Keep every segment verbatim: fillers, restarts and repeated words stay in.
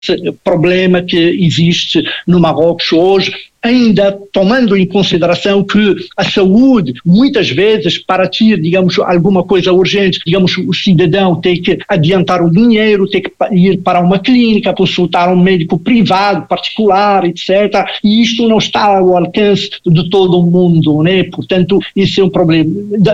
problema que existe no Marrocos hoje, ainda tomando em consideração que a saúde, muitas vezes, para ter, digamos, alguma coisa urgente, digamos, o cidadão tem que adiantar o dinheiro, tem que ir para uma clínica, consultar um médico privado, particular, etcétera. E isto não está ao alcance de todo o mundo, né? Portanto, isso é um problema.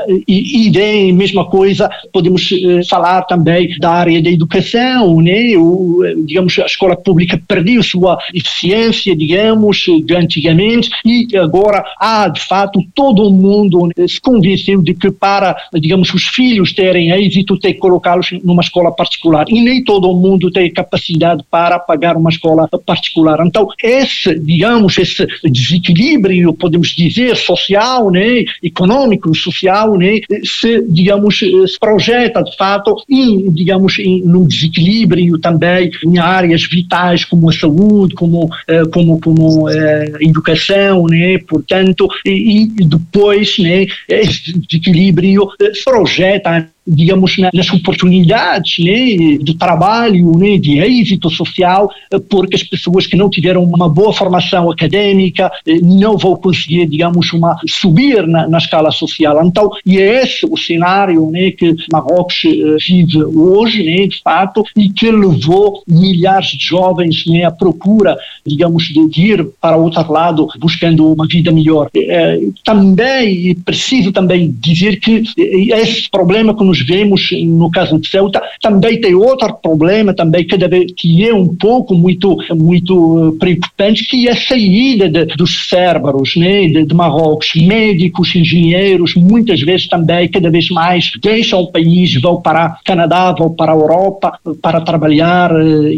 E, e a mesma coisa, podemos eh, falar também da área da educação, né? O, digamos, a escola pública perdeu sua eficiência, digamos, durante antigamente, e agora há, de fato, todo o mundo se convenceu de que para, digamos, os filhos terem êxito, tem que colocá-los numa escola particular. E nem todo o mundo tem capacidade para pagar uma escola particular. Então, esse, digamos, esse desequilíbrio, podemos dizer, social, né, econômico, social, né, se, digamos, se projeta, de fato, em, digamos, em num desequilíbrio também em áreas vitais como a saúde, como, como, como educação, né? Portanto, e, e depois, né, esse desequilíbrio se projeta, digamos, nas oportunidades, né, de trabalho, né, de êxito social, porque as pessoas que não tiveram uma boa formação académica não vão conseguir, digamos, uma, subir na, na escala social. Então, e é esse o cenário, né, que Marrocos vive hoje, né, de fato, e que levou milhares de jovens, né, à procura, digamos, de ir para o outro lado buscando uma vida melhor. É, também, preciso também dizer que esse problema que nos vemos no caso de Ceuta também tem outro problema também cada vez que é um pouco muito muito preocupante, que é a saída de, dos cérebros, né, de, de Marrocos, médicos, engenheiros, muitas vezes também cada vez mais deixam o país, vão para Canadá, vão para a Europa para trabalhar,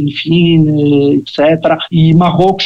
enfim, etcétera. E Marrocos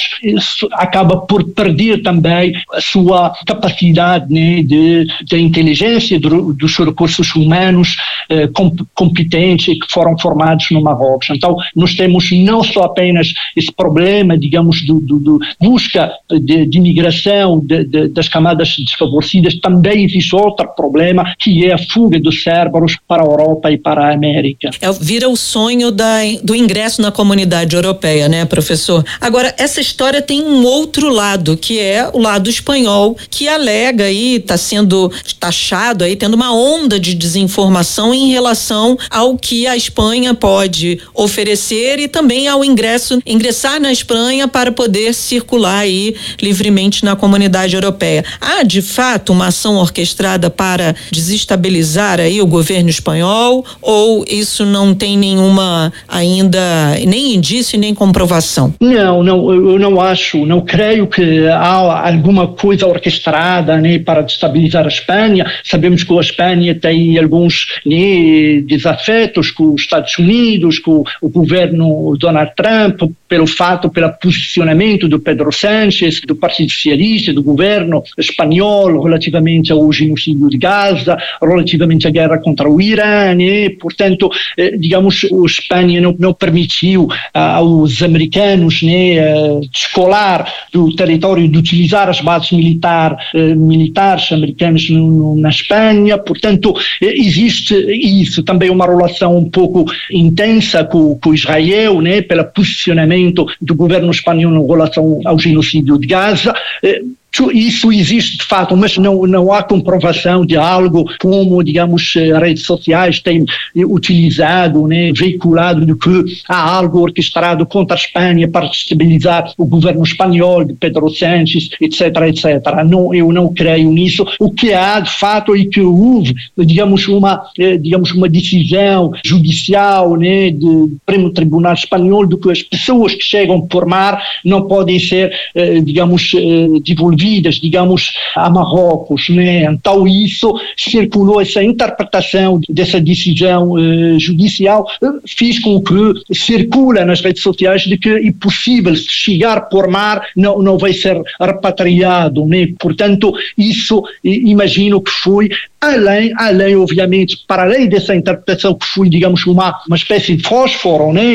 acaba por perder também a sua capacidade, né, de, de inteligência, do, dos recursos humanos eh, competentes que foram formados no Marrocos. Então, nós temos não só apenas esse problema, digamos, do, do, do busca de, de imigração de, de, das camadas desfavorecidas, também existe outro problema, que é a fuga dos cérebros para a Europa e para a América. É, vira o sonho da, do ingresso na comunidade europeia, né, professor? Agora, essa história tem um outro lado, que é o lado espanhol, que alega aí, está sendo taxado aí, tendo uma onda de desinformação em relação ao que a Espanha pode oferecer e também ao ingresso, ingressar na Espanha para poder circular aí livremente na comunidade europeia. Há, de fato, uma ação orquestrada para desestabilizar aí o governo espanhol, ou isso não tem nenhuma ainda, nem indício, nem comprovação? Não, não, eu não acho, não creio que há alguma coisa orquestrada, né, para destabilizar a Espanha. Sabemos que a Espanha tem alguns, né, desafetos com os Estados Unidos, com o governo Donald Trump, pelo fato, pelo posicionamento do Pedro Sánchez, do Partido Socialista, do governo espanhol relativamente ao genocídio de Gaza, relativamente à guerra contra o Irã, né? Portanto, eh, digamos, a Espanha não, não permitiu ah, aos americanos, né, eh, descolar do território, de utilizar as bases militar, eh, militares americanas no, no, na Espanha. Portanto, eh, existe isso, também uma relação um pouco intensa com, com Israel, né, pelo posicionamento do governo espanhol em relação ao genocídio de Gaza. Eh, Isso existe de fato, mas não, não há comprovação de algo como, digamos, redes sociais têm utilizado, né, veiculado de que há algo orquestrado contra a Espanha para destabilizar o governo espanhol de Pedro Sánchez, etc, etcétera. Não, eu não creio nisso. O que há de fato é que houve, digamos, uma, digamos, uma decisão judicial, né, do Supremo Tribunal Espanhol de que as pessoas que chegam por mar não podem ser, digamos, devolvidas, digamos, a Marrocos, né? Então isso circulou, essa interpretação dessa decisão eh, judicial eh, fez com que circula nas redes sociais de que é possível chegar por mar, não, não vai ser repatriado, né? Portanto, isso eh, imagino que foi além, além, obviamente, para além dessa interpretação que foi, digamos, uma, uma espécie de fósforo, né,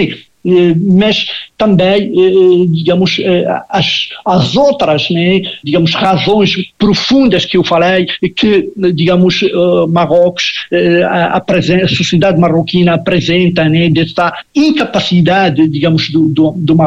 mas também, digamos, as, as outras, né, digamos, razões profundas que eu falei, que, digamos, Marrocos, a, a sociedade marroquina apresenta, né, desta incapacidade, digamos, do, do, do